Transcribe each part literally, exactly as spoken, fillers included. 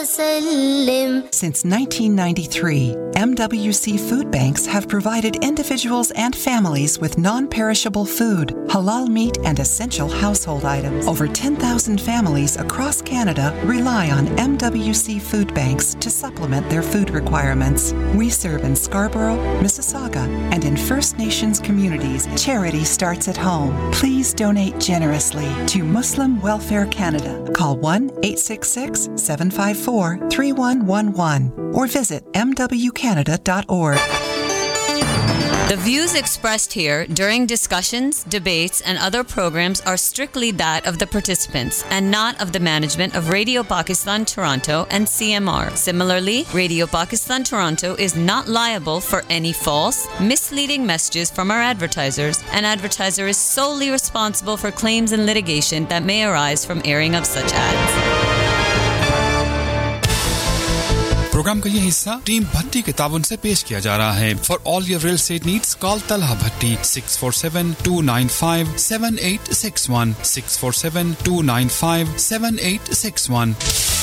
Since nineteen ninety-three, M W C food banks have provided individuals and families with non-perishable food, halal meat, and essential household items. Over ten thousand families across Canada rely on M W C food banks to supplement their food requirements. We serve in Scarborough, Mississauga, and in First Nations communities. Charity starts at home. Please donate generously to Muslim Welfare Canada. Call one eight six six, seven five four, three one one one or visit m w canada dot org. The views expressed here during discussions, debates, and other programs are strictly that of the participants and not of the management of Radio Pakistan Toronto and C M R. Similarly, Radio Pakistan Toronto is not liable for any false, misleading messages from our advertisers. An advertiser is solely responsible for claims and litigation that may arise from airing of such ads. Programme का ये हिस्सा team भट्टी के ताबन से पेश किया जा रहा है. For all your real estate needs call Talha Bhatti six four seven, to nine five, seven eight six one six four seven, to nine five, seven eight six one.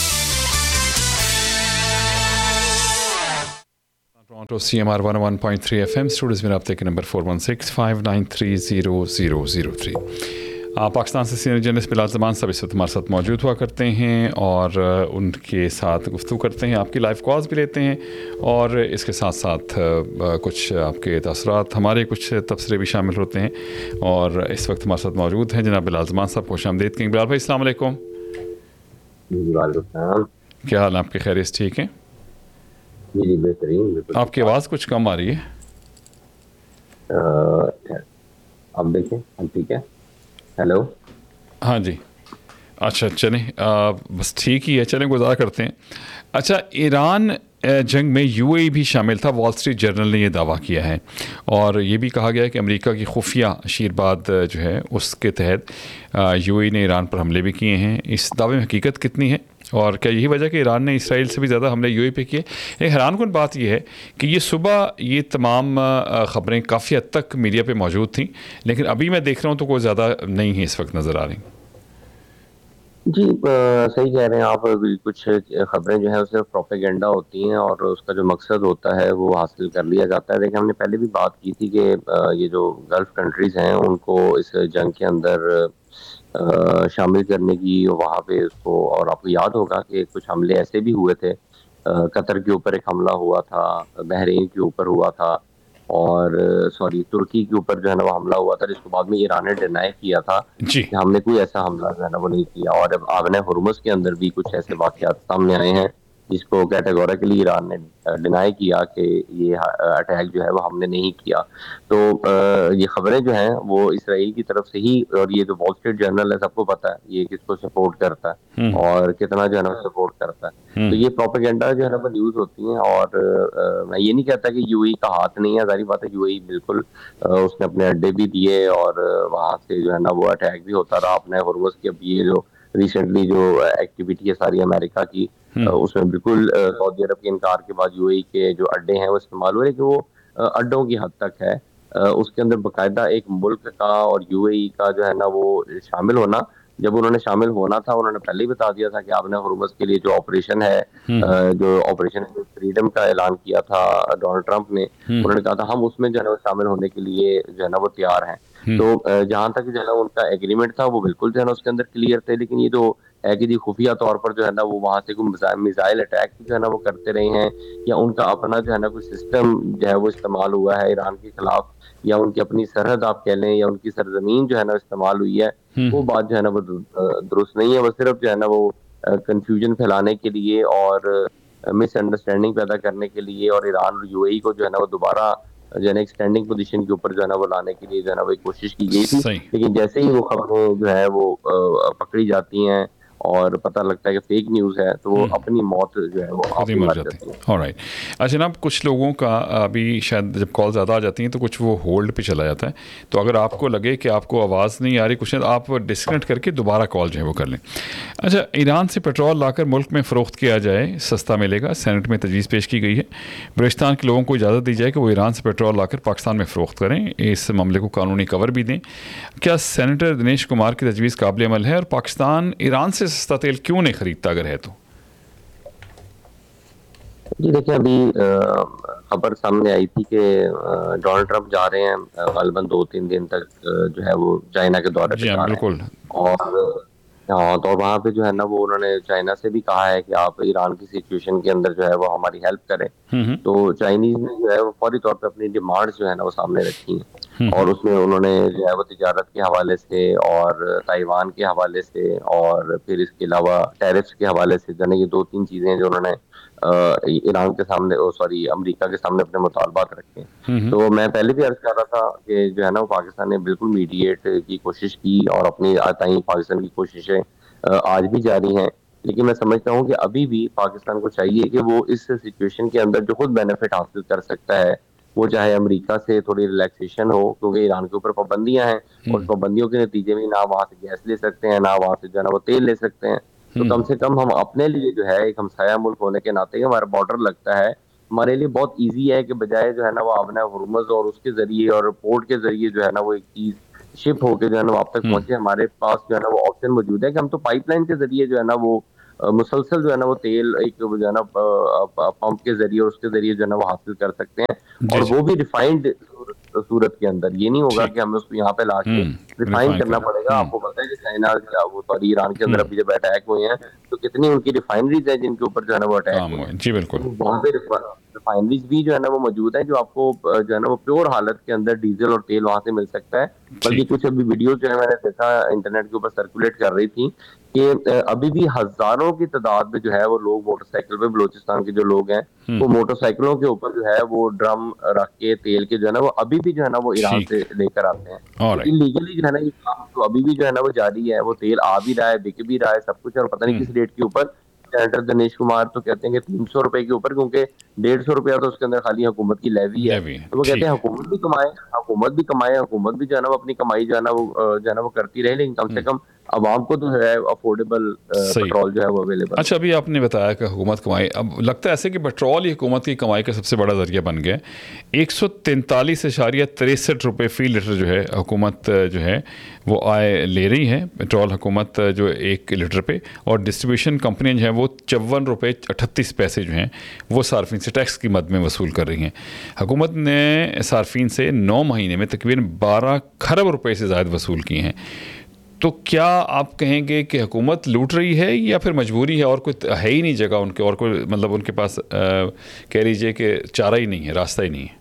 Toronto C M R one oh one point three F M studios में रब्ते के number four one six, five nine three, zero zero zero three. Pakistan से senior journalist Bilal ज़मान साहब इस वक्त हमारे साथ मौजूद हुआ करते हैं और उनके साथ गुफ्तगू करते हैं, आपकी लाइव कॉल्स भी लेते हैं और इसके साथ साथ कुछ आपके तसरात हमारे कुछ तबसरे भी शामिल होते हैं. और इस वक्त हमारे साथ मौजूद हैं जनाब बिलाल ज़मान साहब. खुशामदीद कहेंगे बिलाल भाई. अस्सलाम वालेकुम. क्या हाल है आपके? खैरियत ठीक है? जी बेहतरीन. आपकी आवाज़ कुछ कम आ रही है. अब देखें अब ठीक है. हेलो. हाँ जी. अच्छा चलें, बस ठीक ही है, चलें गुजारा करते हैं. अच्छा, ईरान जंग में यूएई भी शामिल था. वॉल स्ट्रीट जर्नल ने यह दावा किया है और ये भी कहा गया है कि अमेरिका की खुफिया शीरबाद जो है उसके तहत यूएई ने ईरान पर हमले भी किए हैं. इस दावे में हकीकत कितनी है और क्या यही वजह कि ईरान ने इसराइल से भी ज़्यादा हमले यूएई पे किए? एक हैरानकुन बात यह है कि ये सुबह ये तमाम ख़बरें काफ़ी हद तक मीडिया पे मौजूद थीं, लेकिन अभी मैं देख रहा हूँ तो कोई ज़्यादा नहीं है इस वक्त नज़र आ रही. जी आ, सही कह रहे हैं आप. कुछ खबरें जो है सिर्फ प्रोपेगेंडा होती हैं और उसका जो मकसद होता है वो हासिल कर लिया जाता है. लेकिन हमने पहले भी बात की थी कि ये जो गल्फ़ कंट्रीज़ हैं उनको इस जंग के अंदर शामिल करने की वहाँ पे उसको, और आपको याद होगा कि कुछ हमले ऐसे भी हुए थे. कतर के ऊपर एक हमला हुआ था, बहरीन के ऊपर हुआ था और सॉरी तुर्की के ऊपर जो है ना वो हमला हुआ था, जिसको बाद में ईरान ने डिनाई किया था कि हमने कोई ऐसा हमला जो है ना वो नहीं किया. और अब आबने हुर्मुज़ के अंदर भी कुछ ऐसे वाक़यात सामने आए हैं जिसको कैटेगोरिकली ईरान ने डिनाई किया कि ये अटैक जो है वो हमने नहीं किया. तो ये खबरें जो हैं वो इसराइल की तरफ से ही, और ये जो वॉल स्ट्रीट जर्नल है सबको पता है ये किसको सपोर्ट करता है और कितना जो है ना सपोर्ट करता है. तो ये प्रोपेगेंडा जो है ना वो न्यूज़ होती हैं. और मैं ये नहीं कहता कि यूएई का हाथ नहीं है, जाहिर बात है यूएई बिल्कुल उसने अपने अड्डे भी दिए और वहाँ से जो है ना वो अटैक भी होता रहा. अपने हुर्मुज़ की अब ये जो रिसेंटली जो एक्टिविटी है सारी अमेरिका की, उसमें बिल्कुल सऊदी अरब के इनकार के बाद यूएई के जो अड्डे हैं वो इस्तेमाल हुए, लेकिन वो अड्डों की हद तक है. उसके अंदर बाकायदा एक मुल्क का और यूएई का जो है ना वो शामिल होना, जब उन्होंने शामिल होना था उन्होंने पहले ही बता दिया था कि आपने हुर्मुज़ के लिए जो ऑपरेशन है, जो ऑपरेशन फ्रीडम का ऐलान किया था डोनाल्ड ट्रंप ने, उन्होंने कहा था हम उसमें जो है ना शामिल होने के लिए जो है ना वो तैयार हैं. तो जहाँ तक जो है ना उनका एग्रीमेंट था वो बिल्कुल जो है ना उसके अंदर क्लियर थे. लेकिन ये जो है कि खुफिया तौर पर जो है ना वो वहाँ से कोई मिसाइल अटैक जो है ना वो करते रहे हैं, या उनका अपना जो है ना कोई सिस्टम जो है वो इस्तेमाल हुआ है ईरान के खिलाफ, या उनकी अपनी सरहद आप कह लें, या उनकी सरजमीन जो है ना इस्तेमाल हुई है, वो बात जो है ना वो दुरुस्त नहीं है. वो सिर्फ जो है ना वो कंफ्यूजन फैलाने के लिए और मिसअंडरस्टैंडिंग पैदा करने के लिए और ईरान और यूएई को जो है ना वो दोबारा जो है ना एक स्टैंडिंग पोजीशन के ऊपर जो है ना वो लाने के लिए जो है ना वो एक कोशिश की गई थी. लेकिन जैसे ही वो खबरें जो है वो पकड़ी जाती हैं और पता लगता है कि फेक न्यूज़ है तो वो अपनी मौत जो है वो आप मर जाती है. ऑलराइट. अच्छा जनाब, कुछ लोगों का अभी शायद जब कॉल ज़्यादा आ जाती हैं तो कुछ वो होल्ड पे चला जाता है, तो अगर आपको लगे कि आपको आवाज़ नहीं आ रही कुछ, आप डिस्कनेक्ट करके दोबारा कॉल जो है वो कर लें. अच्छा, ईरान से पेट्रोल लाकर मुल्क में फ़रोख्त किया जाए, सस्ता मिलेगा. सेनेट में तजवीज़ पेश की गई है. बलूचिस्तान के लोगों को इजाज़त दी जाए कि वो ईरान से पेट्रोल लाकर पाकिस्तान में फ़रोख्त करें, इस मामले को कानूनी कवर भी दें. क्या सेनेटर दिनेश कुमार की तजवीज़ काबिल अमल है और पाकिस्तान ईरान से सस्ता तेल क्यों नहीं खरीदता अगर है तो? जी देखिए, अभी अ, खबर सामने आई थी कि अ, डोनाल्ड ट्रंप जा रहे हैं, अ, ग़ालिबन दो तीन दिन तक अ, जो है वो चाइना के दौरे पे जी हाँ, जा रहे हैं। बिल्कुल। और हाँ, तो वहाँ पे जो है ना वो उन्होंने चाइना से भी कहा है कि आप ईरान की सिचुएशन के अंदर जो है वो हमारी हेल्प करें। हुँ, हुँ। तो चाइनीज़ ने जो है वो फौरी तौर पे अपनी डिमांड्स जो है ना वो सामने रखी हैं। हुँ, हुँ। और उसमें उन्होंने जो है वो तिजारत के हवाले से और ताइवान के हवाले से और फिर इसके अलावा टैरिफ्स के हवाले से जो है ना ये दो तीन चीज़ें जो उन्होंने अ, इ ईरान के सामने ओ सॉरी अमेरिका के सामने अपने मुतालबात रखे हैं। हुँ, हुँ। तो मैं पहले भी अर्ज़ कर रहा था कि जो है ना वो पाकिस्तान ने बिल्कुल मीडिएट की कोशिश की और अपनी अ, ताईं पाकिस्तान की कोशिशें अ, आज भी जारी हैं। लेकिन मैं समझता हूँ कि अभी भी पाकिस्तान को चाहिए कि वो इस सिचुएशन के अंदर जो खुद बेनिफिट हासिल कर सकता है, वो चाहे अमेरिका से थोड़ी रिलैक्सेशन हो क्योंकि ईरान के ऊपर पाबंदियाँ हैं और हुँ, पाबंदियों के नतीजे में ना वहाँ से गैस ले सकते हैं, ना वहाँ से जो है ना वो तेल ले सकते हैं। तो हुँ, कम से कम हम अपने लिए जो है एक हमसाया मुल्क होने के नाते हमारा बॉर्डर लगता है, हमारे लिए बहुत ईज़ी है कि बजाए जो है ना वो आबना हुर्मुज़ और उसके ज़रिए और पोर्ट के ज़रिए जो है ना वो एक चीज़ शिप होके जो है ना वो आप तक हुँ। पहुँचे, हमारे पास जो है ना वो ऑप्शन मौजूद है कि हम तो पाइपलाइन के ज़रिए जो है ना वो अ, मुसलसल जो है ना वो तेल एक जो है ना प अ, पंप के ज़रिए और उसके ज़रिए जो है ना वो हासिल कर सकते हैं जी, और जी। वो भी रिफाइंड सूरत सूरत के अंदर। ये नहीं होगा ठीक। कि हमें उसको यहाँ पे लाके हुँ, रिफाइन रिफ़ाइन करना करें। पड़ेगा। हुँ, आपको पता है कि चाइना का वो सॉरी ईरान के अंदर हुँ। अभी जब अटैक हुए हैं, तो कितनी उनकी रिफाइनरीज़ हैं जिनके ऊपर जो है ना वो अटैक काम हुए हुआ हैं। है। जी, बिल्कुल। तो वहाँ पे रिफा रिफाइनरीज़ भी जो है ना वो मौजूद है जो आपको अ, जो है ना वो प्योर हालत के अंदर डीज़ल और तेल वहाँ से मिल सकता है। बल्कि ठीक। कुछ अभी वीडियो जो है मैंने देखा इंटरनेट के ऊपर सर्कुलेट कर रही थी कि अ, अभी भी हज़ारों की तादाद में जो है वो लोग मोटरसाइकिल पे बलूचिस्तान के जो लोग हैं, हुँ, वो मोटरसाइकिलों के ऊपर जो है वो ड्रम रख के तेल के जो है ना वो अभी भी जो है ना वो ईरान ठीक। से लेकर आते हैं। तो ऑलराइट। इल्लीगली जो है ना ये काम तो अभी भी जो है ना वो जारी है, वो तेल आ भी रहा है, बिक भी रहा है, सब कुछ है और पता नहीं हुँ, किस रेट के ऊपर। सेनेटर दिनेश कुमार तो कहते हैं कि तीन सौ रुपए के ऊपर क्योंकि डेढ़ सौ रुपया तो उसके अंदर खाली हुकूमत की लेवी है। लेवी है। तो वो कहते ठीक हैं है। हुकूमत भी कमाए हुकूमत भी कमाए, हुकूमत भी जो है ना वो अपनी कमाई जो है ना वो अ, जो है ना वो करती रहे लेकिन कम से हुँ, कम अवाम को तो है अफोर्डेबल अ, सही। पेट्रोल जो है वो अवेलेबल हो। अच्छा, अभी आपने बताया कि हुकूमत कमाई, अब लगता है ऐसे कि पेट्रोल ही हुकूमत की कमाई का सबसे बड़ा ज़रिया बन गया है। एक सौ तैंतालीस इशारिया तिरसठ रुपये फ़ी लीटर जो है हुकूमत जो है वो आय ले रही है, पेट्रोल हुकूमत जो एक लीटर पे, और डिस्ट्रीब्यूशन कंपनियाँ जो हैं वो चौवन रुपये अठतीस पैसे जो हैं वो सार्फिन से टैक्स की मद में वसूल कर रही हैं। हुकूमत ने सार्फिन से नौ महीने में तकरीबन बारह खरब रुपए से ज़्यादा वसूल किए हैं। तो क्या आप कहेंगे कि हुकूमत लूट रही है या फिर मजबूरी है और कोई है ही नहीं जगह उनके, और कोई मतलब उनके पास आ, कह लीजिए कि चारा ही नहीं है, रास्ता ही नहीं है?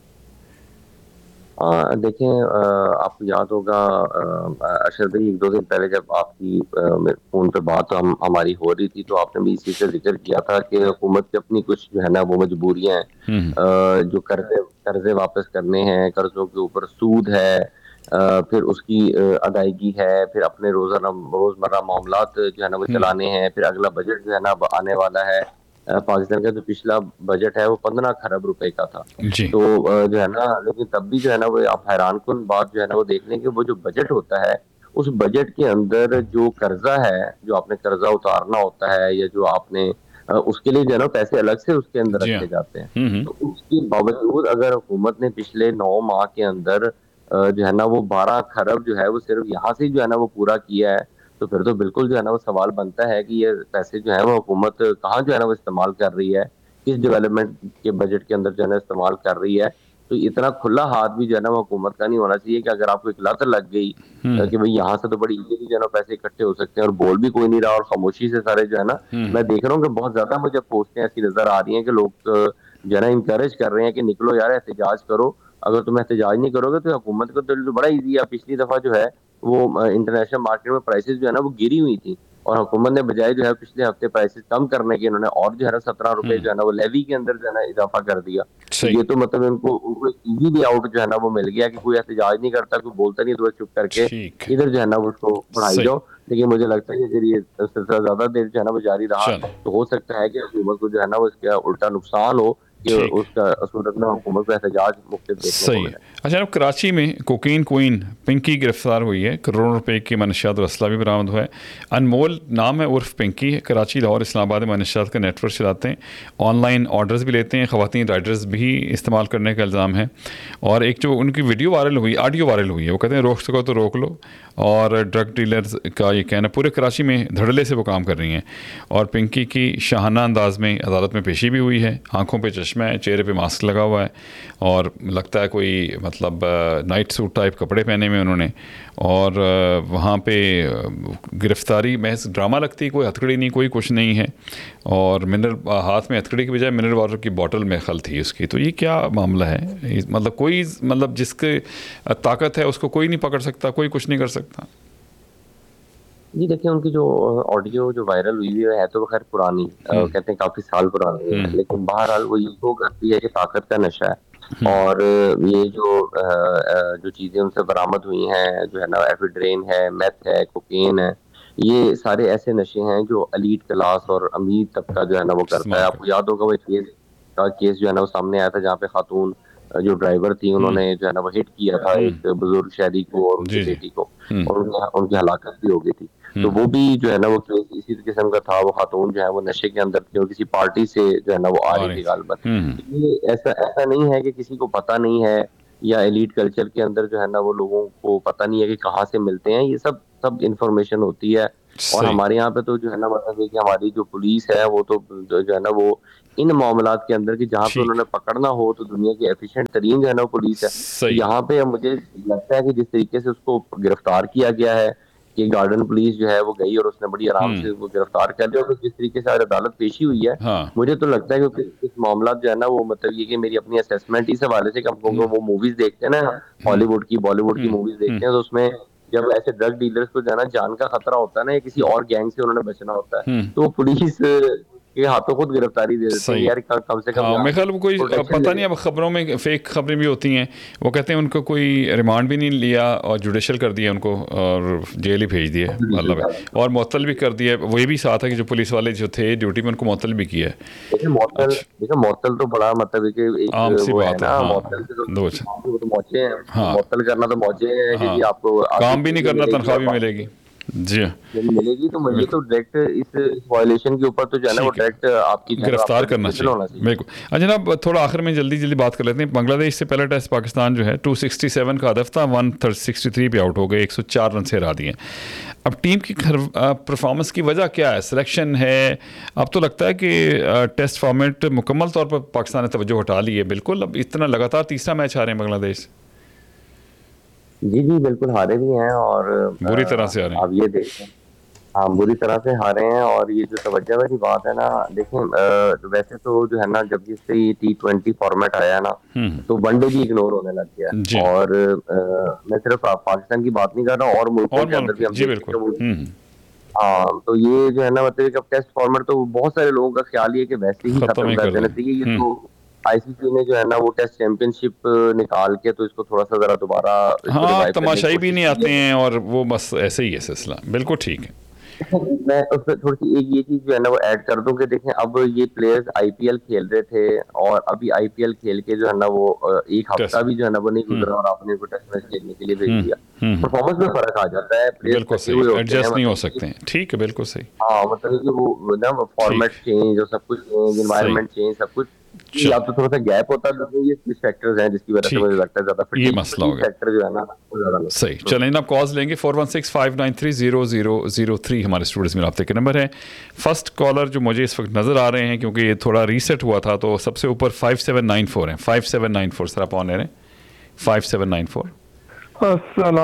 अ, देखें, अ, आपको याद होगा अ, अरशद भाई एक दो दिन पहले जब आपकी अ, मेरे फ़ोन पे बात हम हमारी हो रही थी तो आपने भी इसी का ज़िक्र किया था कि हुकूमत की अपनी कुछ जो है ना वो मजबूरियाँ हैं। हुँ, हुँ। अ, जो कर्ज़े कर्ज़े वापस करने हैं, कर्ज़ों के ऊपर सूद है, अ, फिर उसकी अ, अदायगी है, फिर अपने रोज़ाना रोज़मर्रा मामलात जो है ना वो हुँ, चलाने हैं, फिर अगला बजट जो है ना अब आने वाला है। अ, पाकिस्तान का जो पिछला बजट है वो पंद्रह खरब रुपए का था। जी। तो अ, जो है ना लेकिन तब भी जो है ना वो आप हैरानकुन बात जो है ना वो देख लें कि वो जो बजट होता है, उस बजट के अंदर जो कर्ज़ा है, जो आपने कर्ज़ा उतारना होता है या जो आपने अ, उसके लिए जो है ना पैसे अलग से उसके अंदर जी हाँ। रखे जाते हैं। हुँ, हुँ। तो उसके बावजूद अगर हुकूमत ने पिछले नौ माह के अंदर अ, जो है ना वो बारह खरब जो है वो सिर्फ़ यहाँ से जो है ना वो पूरा किया है, तो फिर तो बिल्कुल जो है ना वो सवाल बनता है कि ये पैसे जो है वो हुकूमत कहाँ जो है ना वो इस्तेमाल कर रही है, किस डेवलपमेंट के बजट के अंदर जो है ना इस्तेमाल कर रही है। तो इतना खुला हाथ भी जो है ना वो हुकूमत का नहीं होना चाहिए कि अगर आपको एक लत लग गई हुँ, अ, कि भाई यहाँ से तो बड़ी ईज़िली जो है ना पैसे इकट्ठे हो सकते हैं और बोल भी कोई नहीं रहा और खामोशी से सारे जो है ना हुँ। मैं देख रहा हूँ कि बहुत ज़्यादा मुझे पोस्टें ऐसी नज़र आ रही हैं कि लोग अ, जो है ना इनकरेज कर रहे हैं कि निकलो यार एहतजाज करो। अगर तुम एहतजाज नहीं करोगे तो हुकूमत को तो बड़ा ईज़ी है। पिछली दफ़ा जो है वो अ, इंटरनेशनल मार्केट में प्राइसेज़ जो है ना वो गिरी हुई थी और हुकूमत ने बजाय जो है पिछले हफ्ते प्राइसेज़ कम करने के इन्होंने और जो है ना सत्रह रुपए हुँ, जो है ना वो लेवी के अंदर जो है ना इज़ाफ़ा कर दिया। तो सही। ये तो मतलब इनको उनको एक ईज़ी वे आउट जो है ना वो मिल गया कि कोई एहतजाज नहीं करता, कोई बोलता नहीं, तो बस चुप करके ठीक है। इधर जो है ना वो उसको बढ़ाई सही। जाओ। लेकिन मुझे लगता है कि अगर ये सिलसिला ज़्यादा देर जो है ना वो जारी रहा, चलें, तो हो सकता है कि हुकूमत को जो है ना वो इसका उल्टा नुकसान हो कि ठीक है। उसका सूरत में हुकूमत को एहतजाज मुख्तलिफ देखने को सही है। मिले। अच्छा, अब कराची में कोकीन क्वीन पिंकी गिरफ्तार हुई है, करोड़ों रुपए की मनशियात और असला भी बरामद हुआ है। अनमोल नाम है, उर्फ पिंकी है, कराची, लाहौर, इस्लामाबाद में मनशियात का नेटवर्क चलाते हैं, ऑनलाइन ऑर्डर्स भी लेते हैं, ख़वातीन राइडर्स भी इस्तेमाल करने का इल्ज़ाम है। और एक जो उनकी वीडियो वायरल हुई, ऑडियो वायरल हुई है, वो कहते हैं रोक सको तो रोक लो, और ड्रग डीलर्स का ये कहना, पूरे कराची में धड़ल्ले से वो काम कर रही हैं। और पिंकी की शाहाना अंदाज में अदालत में पेशी भी हुई है, आंखों पे चश्मा है, चेहरे पे मास्क लगा हुआ है और लगता है कोई मतलब नाइट सूट टाइप कपड़े पहने हुए उन्होंने। और वहाँ पे गिरफ्तारी महज ड्रामा लगती है, कोई हथकड़ी नहीं, कोई कुछ नहीं है। और मिनरल हाथ में हथकड़ी के बजाय मिनरल वाटर की बोतल में खल थी उसकी। तो ये क्या मामला है? मतलब कोई मतलब जिसके ताकत है उसको कोई नहीं पकड़ सकता, कोई कुछ नहीं कर सकता। जी देखिए, उनकी जो ऑडियो जो वायरल हुई है है तो खैर पुरानी, कहते हैं काफी साल पुरानी है, लेकिन बहरहाल वो ये तो करती है कि ताकत का नशा है। और ये जो जो चीजें उनसे बरामद हुई हैं, जो है ना एफिड्रेन है, मेथ है, कोकेन है, ये सारे ऐसे नशे हैं जो एलीट क्लास और अमीर तबका जो है ना वो करता है। आपको याद होगा वो केस का केस जो है ना वो सामने आया था जहाँ पे खातून जो ड्राइवर थी उन्होंने जो है ना वो हिट किया था एक बुजुर्ग शहरी को और उनकी बेटी को, और उनकी उनकी हलाकत भी हो गई थी। तो वो भी जो है ना वो केस इसी किस्म का था। वो खातून जो है वो नशे के अंदर थी और किसी पार्टी से जो है ना वो आ रही थी गालबन। ये ऐसा ऐसा नहीं है कि किसी को पता नहीं है या एलीट कल्चर के अंदर जो है ना वो लोगों को पता नहीं है कि कहाँ से मिलते हैं, ये सब सब इंफॉर्मेशन होती है। और हमारे यहाँ पे तो जो है ना मतलब कि हमारी जो पुलिस है वो तो जो है ना वो इन मामलात के अंदर कि जहाँ पे उन्होंने पकड़ना हो तो दुनिया की एफिशिएंट तरीन जो है ना वो पुलिस है। यहाँ पे मुझे लगता है कि जिस तरीके से उसको गिरफ्तार किया गया है कि गार्डन पुलिस जो है वो गई और उसने बड़ी आराम से वो गिरफ्तार कर लिया, और जिस तरीके से अदालत पेशी हुई है, हाँ। मुझे तो लगता है कि इस मामला जो है ना वो मतलब ये कि मेरी अपनी असेसमेंट इस हवाले से कम वो मूवीज देखते हैं ना हॉलीवुड की बॉलीवुड की मूवीज देखते हैं तो उसमें जब ऐसे ड्रग डीलर्स को जो है ना जान का खतरा होता है ना या किसी और गैंग से उन्होंने बचना होता है तो पुलिस के हाथों खुद गिरफ्तारी दे देते हैं यार, कम से कम। हाँ, मेरे ख्याल में कोई पता नहीं, अब खबरों में फेक खबरें भी होती हैं। वो कहते हैं उनको कोई रिमांड भी नहीं लिया और जुडिशल कर दिया उनको और जेल ही भेज दिए मतलब है, और मुअत्तल भी कर दिया। वही भी साथ है कि जो पुलिस वाले जो थे ड्यूटी में उनको मुअत्तल भी किया है। देखिए मुअत्तल देखिए मुअत्तल तो बड़ा मतलब कि एक आम सी बात है, मुअत्तल करना तो मौजे है कि आपको काम भी नहीं करना, तनख्वाह भी मिलेगी। जी मिलेगी तो मुझे तो डायरेक्ट इस वायलेशन के ऊपर तो जो है ना वो डायरेक्ट आपकी गिरफ्तार करना चाहिए मेरे को। अच्छा जनाब, थोड़ा आखिर में जल्दी जल्दी बात कर लेते हैं। बांग्लादेश से पहला टेस्ट पाकिस्तान जो है दो सौ सड़सठ का हदफ था, एक सौ तिरसठ पे आउट हो गए, एक सौ चार रन से हरा दिए। अब टीम की परफॉर्मेंस की वजह क्या है? सिलेक्शन है? अब तो लगता है कि टेस्ट फॉर्मेट मुकम्मल तौर पर पाकिस्तान ने तवज्जो हटा ली है बिल्कुल। अब इतना लगातार तीसरा मैच हारे हैं बांग्लादेश। जी जी बिल्कुल हारे भी हैं और बुरी तरह से हारे हैं। अब ये देखें, हाँ बुरी तरह से हारे हैं। और ये जो तवज्जो वाली बात है ना, देखें वैसे तो जो है ना जब से ये टी ट्वेंटी फॉर्मेट आया ना तो वनडे भी इग्नोर होने लग गया। और आ, मैं सिर्फ पाकिस्तान की बात नहीं कर रहा, और मुल्कों के अंदर भी हम हाँ तो ये जो है ना मतलब टेस्ट फॉर्मेट तो बहुत सारे लोगों का ख्याल ये कि वैसे ही खत्म कर देना चाहिए। ये तो आईसीसी ने जो है ना वो टेस्ट चैंपियनशिप निकाल के तो इसको थोड़ा सा जरा दोबारा हाँ तमाशाई भी नहीं आते हैं और वो बस ऐसे ही है सिलसिला। बिल्कुल ठीक है। मैं उसमें थोड़ी सी एक ये चीज जो है ना वो ऐड कर दूं कि देखें अब ये प्लेयर्स आईपीएल खेल रहे थे और अभी आईपीएल खेल के जो है ना वो एक हफ्ता भी जो है ना वो नहीं गुजरा और आपने को टेस्ट मैच खेलने के लिए भेज दिया। परफॉर्मेंस में फर्क आ जाता है, बिल्कुल सही, एडजस्ट नहीं हो सकते हैं। ठीक है, बिल्कुल सही। हाँ मतलब कि वो ना फॉर्मेट चेंज और सब कुछ चेंज, एनवायरनमेंट चेंज, सब कुछ या तो थोड़ा सा गैप होता है। ये कुछ फैक्टर्स हैं जिसकी वजह से मुझे लगता है ज्यादा ये मसला हो गया फैक्टर जो है ना वो ज्यादा सही। चलें ना, कॉल्स लेंगे four one six five nine three zero zero zero three हमारे स्टूडियोज में राब्ते के नंबर है। फर्स्ट कॉलर जो मुझे इस वक्त नजर आ रहे हैं क्योंकि ये थोड़ा रीसेट हुआ था तो सबसे ऊपर फाइव सेवन नाइन फोर है। Five seven nine four sir आप ऑन ले रहे हैं। Five seven nine four. अस्सलाम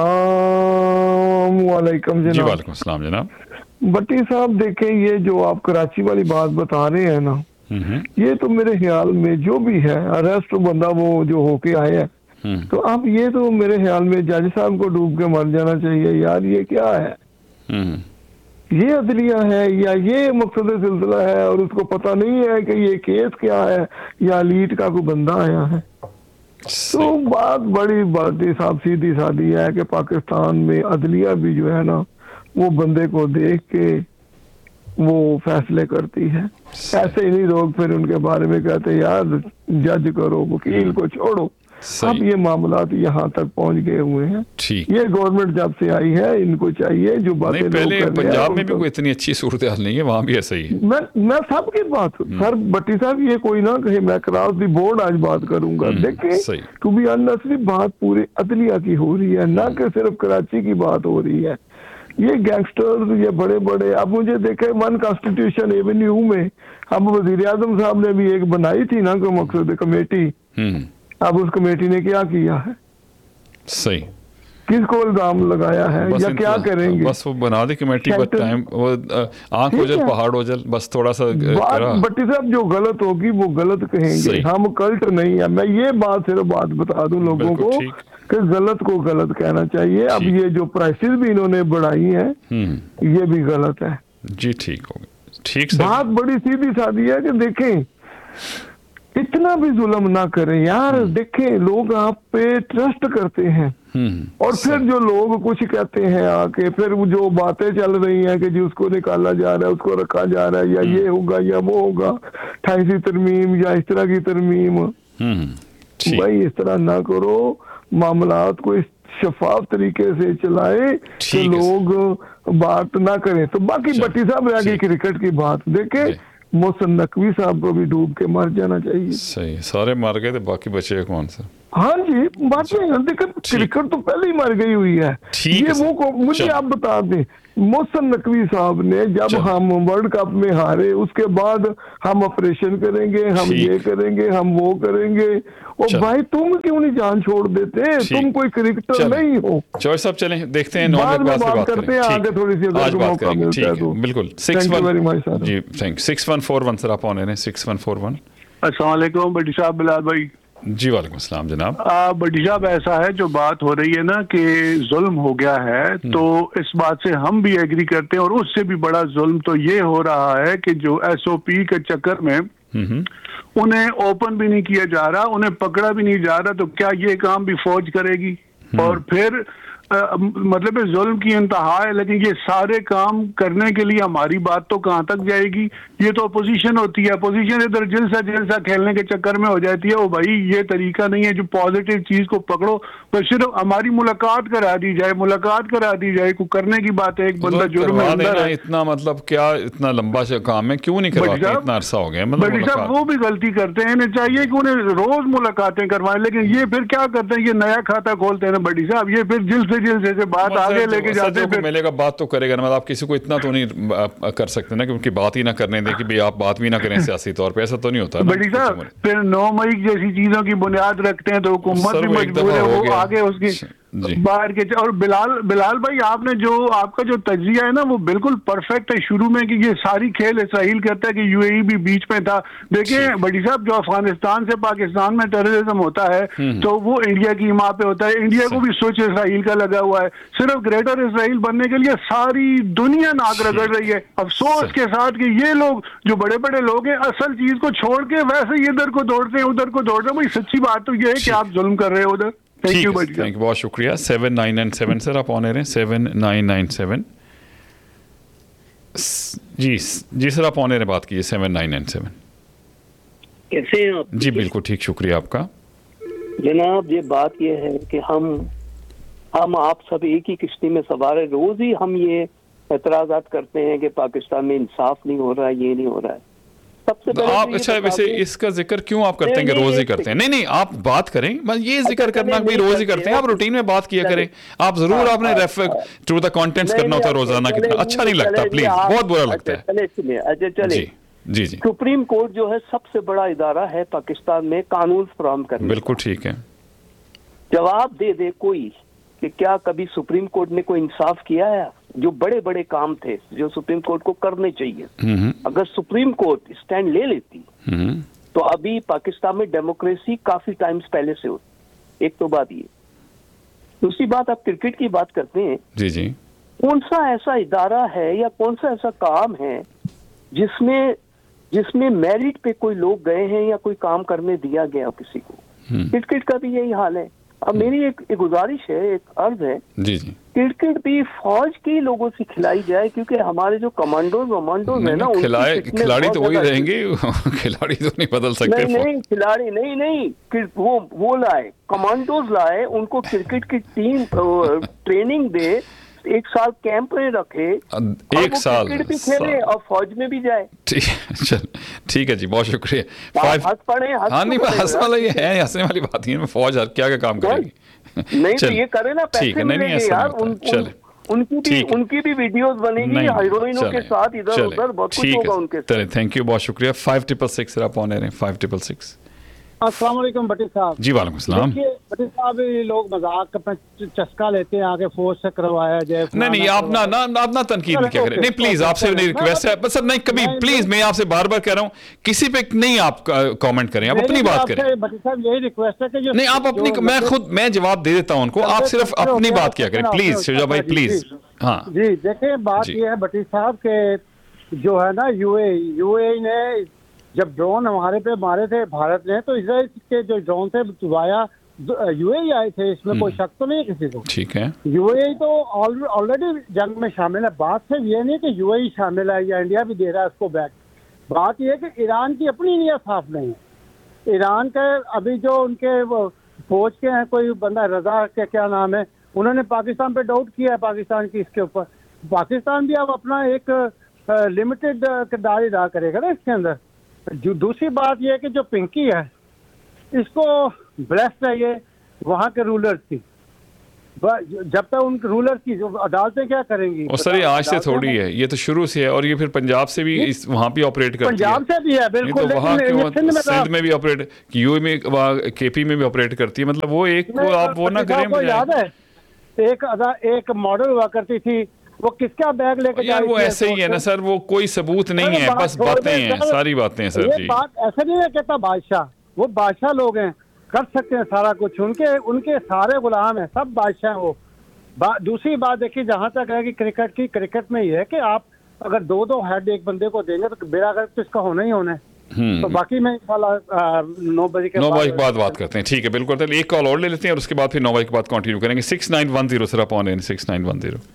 वालेकुम जनाब। जी वालेकुम अस्सलाम जनाब। भट्टी साहब देखें, ये जो आप कराची वाली बात बता रहे हैं ना, ये तो मेरे ख्याल में जो भी है अरेस्ट बंदा वो जो होके आए हैं तो अब ये तो मेरे ख्याल में जज साहब को डूब के मर जाना चाहिए यार। ये क्या है? ये अदलिया है या ये मकसद सिलसिला है और उसको पता नहीं है कि ये केस क्या है या लीड का कोई बंदा आया है। तो बात बड़ी बात साहब सीधी सादी है कि पाकिस्तान में अदलिया भी जो है ना वो बंदे को देख के वो फैसले करती है। ऐसे ही नहीं लोग फिर उनके बारे में कहते यार जज करो, वकील को छोड़ो, अब ये मामलात यहाँ तक पहुँच गए हुए हैं। ये गवर्नमेंट जब से आई है इनको चाहिए जो बातें लोग पहले कर रहे हैं, पंजाब में भी कोई इतनी अच्छी सूरत हाल नहीं है, वहाँ भी ऐसा ही है। मैं मैं सबकी बात सर भट्टी साहब ये कोई ना कहे मैं क्रॉस दी बोर्ड आज बात करूंगा। देखिए टू बी ऑनेस्ट बात पूरी अदलिया की हो रही है, ना कि सिर्फ कराची की बात हो रही है। ये गैंगस्टर्स ये बड़े बड़े, अब मुझे देखे वन कॉन्स्टिट्यूशन एवेन्यू में अब वजीर आजम साहब ने भी एक बनाई थी ना को मकसद कमेटी, अब उस कमेटी ने क्या किया है, सही किसको इल्जाम लगाया है या क्या करेंगे? बस वो बना दी कमेटी, बस टाइम वो आंख ओझल पहाड़ ओझल, बस थोड़ा सा करा। भट्टी साहब जो गलत होगी वो गलत कहेंगे, हम कल्ट नहीं है। मैं ये बात सिर्फ बात बता दूं लोगों को कि गलत को गलत कहना चाहिए। अब ये जो प्राइसेस भी इन्होंने बढ़ाई हैं ये भी गलत है जी। ठीक हो गया, ठीक। बात बड़ी सीधी सादी है कि देखें इतना भी जुल्म ना करें यार। देखें लोग आप पे ट्रस्ट करते हैं और फिर जो लोग कुछ कहते हैं आके, फिर जो बातें चल रही हैं कि जी उसको निकाला जा रहा है, उसको रखा जा रहा है, या ये होगा या वो होगा, अट्ठाईसवीं तरमीम या इस तरह की तरमीम। भाई इस तरह ना करो, मामलात को इस शफाफ तरीके से चलाए कि लोग बात ना करें। तो बाकी भट्टी साहब रह गई क्रिकेट की बात, देखे मोहसिन नकवी साहब को भी डूब के मर जाना चाहिए। सही, सारे मर गए थे, बाकी बचे कौन सा? हाँ जी, बात नहीं, देखिए क्रिकेट तो पहले ही मर गई हुई है। ये वो को मुझे आप बता दें, मोहसिन नकवी साहब ने जब हम वर्ल्ड कप में हारे उसके बाद हम ऑपरेशन करेंगे, हम ये करेंगे, हम वो करेंगे। और भाई तुम क्यों नहीं जान छोड़ देते? तुम कोई क्रिकेटर नहीं हो। चौधरी साहब चलें देखते हैं, बाद में बात करते हैं आगे थोड़ी सी, अगर मौका मिलता है तो। बिल्कुल, सिक्स वन जी thank six one four one sir आप ऑन है, सिक्स वन फोर वन। अस्सलाम वालेकुम भट्टी साहब, बिलाल भाई जी। वालेकुम अस्सलाम जनाब। भट्टी साहब ऐसा है जो बात हो रही है ना कि जुल्म हो गया है, तो इस बात से हम भी एग्री करते हैं। और उससे भी बड़ा जुल्म तो ये हो रहा है कि जो एसओपी के चक्कर में उन्हें ओपन भी नहीं किया जा रहा, उन्हें पकड़ा भी नहीं जा रहा, तो क्या ये काम भी फौज करेगी? और फिर आ, मतलब जुल्म की इंतहा है। लेकिन ये सारे काम करने के लिए हमारी बात तो कहाँ तक जाएगी? ये तो अपोजिशन होती है, अपोजिशन इधर जिलसा जिलसा खेलने के चक्कर में हो जाती है। ओ भाई ये तरीका नहीं है, जो पॉजिटिव चीज को पकड़ो, तो सिर्फ हमारी मुलाकात करा दी जाए, मुलाकात करा दी जाए, को करने की बात है। एक बंदा जुर्म में अंदर है, इतना मतलब क्या इतना लंबा काम है, क्यों नहीं करवाते? इतना अरसा हो गया, मतलब साहब वो भी गलती करते हैं, इन्हें चाहिए कि उन्हें रोज मुलाकातें करवाएं। लेकिन ये फिर क्या करते हैं, ये नया खाता खोलते हैं ना भट्टी साहब, ये फिर जिल से जिल से बात आगे लेके जाते हैं। मिलेगा बात तो करेगा ना, मतलब आप किसी को इतना तो नहीं कर सकते ना कि उनकी बात ही ना करने दें कि भाई आप बात भी ना करें सियासी तौर पे, ऐसा तो नहीं होता भट्टी साहब। फिर नौ मई जैसी चीजों की बुनियाद रखते हैं तो हुकूमत भी मजबूर है, वो आगे उसकी बाहर के। और बिलाल बिलाल भाई आपने जो आपका जो तजिया है ना वो बिल्कुल परफेक्ट है शुरू में, कि ये सारी खेल इसराइल करता है कि यूएई भी बीच में था। देखिए भट्टी साहब, जो अफगानिस्तान से पाकिस्तान में टेररिज्म होता है तो वो इंडिया की हिमा पे होता है। इंडिया को भी स्विच इसराइल का लगा हुआ है, सिर्फ ग्रेटर इसराइल बनने के लिए सारी दुनिया नाक रगड़ रही है। अफसोस के साथ कि ये लोग जो बड़े बड़े लोग हैं असल चीज को छोड़ के वैसे ही इधर को दौड़ते हैं उधर को दौड़ते हैं। भाई सच्ची बात तो ये है कि आप जुल्म कर रहे हो उधर। थैंक यू थैंक यू, बहुत शुक्रिया। Seven nine nine seven sir आप on air, seven nine nine seven ji ji sir आप ऑन एयर बात कीजिए, सेवन नाइन नाइन सेवन। कैसे हैं आप? जी बिल्कुल ठीक, शुक्रिया आपका जनाब। ये बात ये है कि हम हम आप सब एक ही किश्ती में सवार है। रोज ही हम ये एतराजात करते हैं कि पाकिस्तान में इंसाफ नहीं हो रहा है, ये नहीं हो रहा है। सबसे पहले आप अच्छा वैसे इसका जिक्र क्यों आप करते हैं कि रोज ही करते हैं? नहीं नहीं आप बात करें, बस ये जिक्र करना भी रोज ही करते हैं, आप रूटीन में बात किया करें। आप जरूर आपने रेफर टू द कंटेंट्स करना होता है रोजाना, कितना अच्छा नहीं लगता, प्लीज, बहुत बुरा लगता है। चले चले जी जी। सुप्रीम कोर्ट जो है सबसे बड़ा इदारा है पाकिस्तान में कानून फराहम करने। बिल्कुल ठीक है। जवाब दे दे कोई कि क्या कभी सुप्रीम कोर्ट ने कोई इंसाफ किया है? जो बड़े बड़े काम थे जो सुप्रीम कोर्ट को करने चाहिए, अगर सुप्रीम कोर्ट स्टैंड ले लेती तो अभी पाकिस्तान में डेमोक्रेसी काफी टाइम्स पहले से होती। एक तो बात ये। दूसरी बात, आप क्रिकेट की बात करते हैं जी जी। कौन सा ऐसा इदारा है या कौन सा ऐसा काम है जिसमें जिसमें मेरिट पे कोई लोग गए हैं या कोई काम करने दिया गया किसी को? क्रिकेट का भी यही हाल है। अब मेरी एक, एक गुजारिश है, एक अर्ज है, जी जी, क्रिकेट भी फौज के लोगों से खिलाई जाए, क्योंकि हमारे जो कमांडोज वमांडोज है ना, खिलाए खिलाड़ी तो वही रहेंगे, खिलाड़ी तो नहीं बदल सकते। नहीं नहीं खिलाड़ी नहीं नहीं वो वो लाए, कमांडोज लाए, उनको क्रिकेट की टीम ट्रेनिंग दे, एक साल कैंप में रखे, एक साल क्रिकेट भी खेले और फौज में भी जाए। ठीक चल ठीक है जी, बहुत शुक्रिया। हंस पड़े, हाँ नहीं हंसने वाला ये है, हंसने वाली बात नहीं है, फौज क्या क्या काम करेगी। नहीं तो ये करे ना, पैसे मिलेंगे यार, उन, उन, उनकी भी उनकी भी वीडियोस बनेगी हीरोइनों के साथ, इधर उधर बहुत कुछ होगा उनके साथ। थैंक यू, बहुत शुक्रिया। फाइव ट्रिपल सिक्स आप ऑन एयर हैं, फाइव ट्रिपल सिक्स। अस्सलाम वालेकुम भट्टी साहब। जी वालेकुम सलाम। देखिए भट्टी साहब, ये लोग मजाक का चस्का लेते हैं, आगे फौज से करवाया जाए। नहीं नहीं आप ना ना आप ना तनकीद नहीं क्या करें, नहीं प्लीज, आपसे मेरी रिक्वेस्ट है, बस नहीं कभी प्लीज, मैं आपसे बार बार कह रहा हूँ, किसी पे नहीं आप कमेंट करें, आप अपनी बात करें। भट्टी साहब यही रिक्वेस्ट है कि नहीं आप अपनी, मैं खुद मैं जवाब दे देता हूँ उनको, आप सिर्फ अपनी बात क्या करें प्लीज, शिजा भाई प्लीज। हाँ जी देखिए, बात ये है भट्टी साहब के जो है ना, यूए यूए ने जब ड्रोन हमारे पे मारे थे भारत ने, तो इसराइल के जो ड्रोन थे वाया यूएई आए थे, इसमें कोई शक तो नहीं है किसी को। ठीक है, यूएई तो ऑलरेडी जंग में शामिल है। बात सिर्फ ये नहीं कि यूएई शामिल है या इंडिया भी दे रहा है उसको बैक, बात ये है कि ईरान की अपनी नीयत साफ नहीं है। ईरान के अभी जो उनके फौज के हैं, कोई बंदा रजा के क्या नाम है, उन्होंने पाकिस्तान पे डाउट किया है, पाकिस्तान की इसके ऊपर। पाकिस्तान भी अब अपना एक लिमिटेड किरदार अदा करेगा ना इसके अंदर। जो दूसरी बात यह है कि जो पिंकी है, इसको ब्लेस चाहिए वहाँ के रूलर्स की, जब तक उन रूलर्स की जो अदालतें क्या करेंगी। और सर ये आज से थोड़ी है, ये तो शुरू से है, और ये फिर पंजाब से भी इस वहाँ भी ऑपरेट करती है। पंजाब से भी है बिल्कुल, तो वहाँ सिंध में भी ऑपरेट, यूए में, केपी में भी ऑपरेट करती है, मतलब वो एक को आप वो ना करें। याद है एक अदा एक मॉडल हुआ करती थी, वो किसका बैग लेके यार वो ऐसे ही है ना सर, वो कोई सबूत नहीं है, बस बातें हैं, सारी बातें हैं सर जी। बात ऐसा नहीं है कहता बादशाह, वो बादशाह लोग हैं, कर सकते हैं सारा कुछ, उनके उनके सारे गुलाम हैं, सब बादशाह वो। बा, दूसरी बात देखिए, जहां तक है कि क्रिकेट की, क्रिकेट में ये है कि आप अगर दो दो हेड एक बंदे को देंगे तो बेड़ा गर्क तो इसका होना ही होना है। तो बाकी मैं नौ बजे के नौ बजे के बाद बात करते हैं, ठीक है बिल्कुल। तो एक कॉल और ले लेते हैं और उसके बाद फिर नौ बजे के बाद कंटिन्यू करेंगे। Six nine one zero sir आप ऑन है, six nine one zero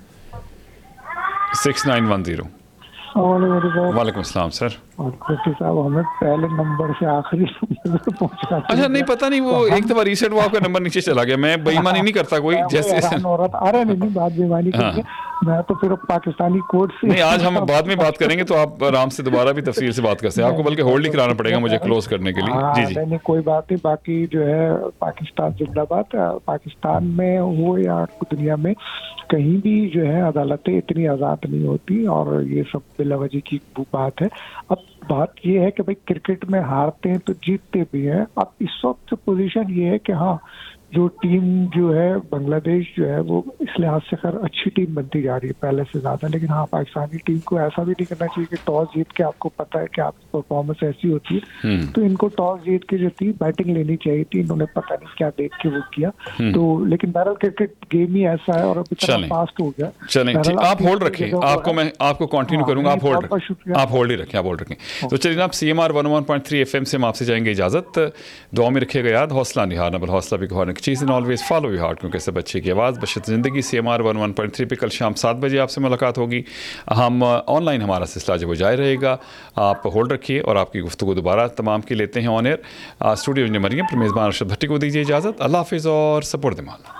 six nine one zero. वालेकुम अस्सलाम सर। साहब हमें पहले नंबर से आखिरी नंबर पहुंचना। अच्छा नहीं पता नहीं, वो एक दफा रीसेट हुआ, आपका नंबर नीचे चला गया। मैं बेईमानी नहीं करता कोई, जैसे अरे नहीं बात बेईमानी करके, मैं तो फिर पाकिस्तानी कोर्ट से नहीं, आज हम बाद में बात करेंगे तो आप आराम से दोबारा भी तफसील से बात कर सकते हैं। आपको बल्कि होल्ड ही कराना पड़ेगा मुझे क्लोज करने के लिए। जी जी नहीं कोई बात नहीं। बाकी जो है पाकिस्तान जिंदाबाद, पाकिस्तान में हो या दुनिया में कहीं भी जो है अदालतें इतनी आज़ाद नहीं होती, और ये सब बिलावजी की बात है। अब बात ये है कि भाई क्रिकेट में हारते हैं तो जीतते भी हैं। अब इस वक्त पोजीशन ये है कि हाँ जो टीम जो है बांग्लादेश जो है वो इस लिहाज से खैर अच्छी टीम बनती जा रही है पहले से ज्यादा, लेकिन हाँ पाकिस्तानी टीम को ऐसा भी नहीं करना चाहिए कि टॉस जीत के, आपको पता है कि आपकी परफॉर्मेंस ऐसी होती है, तो इनको टॉस जीत के जो थी बैटिंग लेनी चाहिए थी, इन्होंने पता नहीं क्या देख के वो किया। तो लेकिन बहरहाल क्रिकेट गेम ही ऐसा है और अभी इतना फास्ट हो गया। चलें आप होल्ड रखें, आपको मैं आपको कंटिन्यू करूंगा, आप होल्ड रखें, आप होल्ड ही रखें, आप होल्ड रखें। तो चलिए आप C M R one one point three F M से हम आपसे जाएंगे इजाजत। दुआ में रखिएगा याद, हौसला नहीं हारना बल हौसला भी गवाने की चीज़, ऑलवेज फॉलो योर हार्ट, क्योंकि सब अच्छे की आवाज़ बशत ज़िंदगी। C M R one one point three पे कल शाम सात बजे आपसे मुलाकात होगी। हम ऑनलाइन हमारा सिलसिला जो वो जारी रहेगा, आप होल्ड रखिए और आपकी गुफ्तगू दोबारा तमाम की लेते हैं ऑन एयर। स्टूडियो में मरियम मेज़बान अरशद भट्टी को दीजिए इजाज़त। अल्लाह हाफिज़ और सपोर्ट दिमाग।